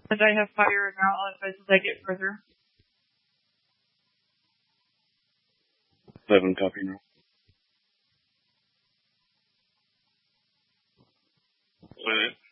And I have fire now as I get further. 7 copy now. Wait a minute.